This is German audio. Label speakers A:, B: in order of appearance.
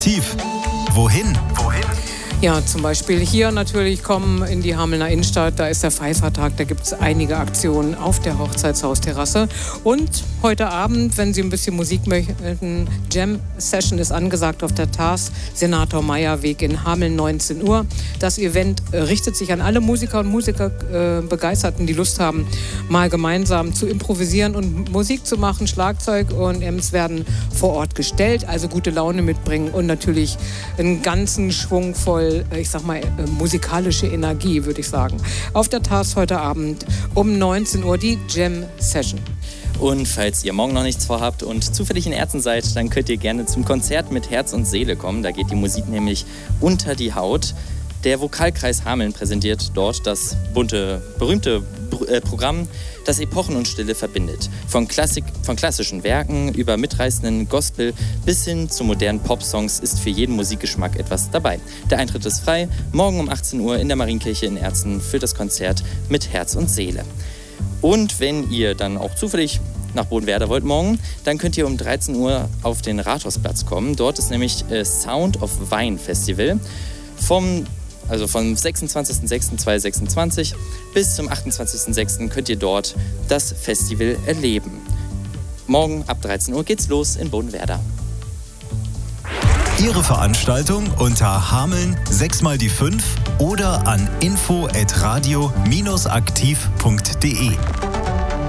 A: Tief. Wohin?
B: Ja, zum Beispiel hier natürlich kommen in die Hamelner Innenstadt, da ist der Pfeiffertag, da gibt es einige Aktionen auf der Hochzeitshausterrasse. Und heute Abend, wenn Sie ein bisschen Musik möchten, Jam-Session ist angesagt auf der TAS, Senator-Meyer-Weg in Hameln, 19 Uhr. Das Event richtet sich an alle Musiker und Musikerbegeisterten, die Lust haben, mal gemeinsam zu improvisieren und Musik zu machen. Schlagzeug und Amps werden vor Ort gestellt, also gute Laune mitbringen und natürlich einen ganzen Schwung voll, ich sag mal, musikalische Energie, würde ich sagen. Auf der TAS heute Abend um 19 Uhr die Jam-Session.
C: Und falls ihr morgen noch nichts vorhabt und zufällig in Erzen seid, dann könnt ihr gerne zum Konzert mit Herz und Seele kommen. Da geht die Musik nämlich unter die Haut. Der Vokalkreis Hameln präsentiert dort das bunte, berühmte Programm, das Epochen und Stille verbindet. Von klassischen Werken über mitreißenden Gospel bis hin zu modernen Popsongs ist für jeden Musikgeschmack etwas dabei. Der Eintritt ist frei, morgen um 18 Uhr in der Marienkirche in Erzen für das Konzert mit Herz und Seele. Und wenn ihr dann auch zufällig nach Bodenwerder wollt morgen, dann könnt ihr um 13 Uhr auf den Rathausplatz kommen. Dort ist nämlich Sound of Wine Festival vom 26.06.2026 bis zum 28.06. könnt ihr dort das Festival erleben. Morgen ab 13 Uhr geht's los in Bodenwerder.
A: Ihre Veranstaltung unter Hameln 6x5 oder an info@radio-aktiv.de.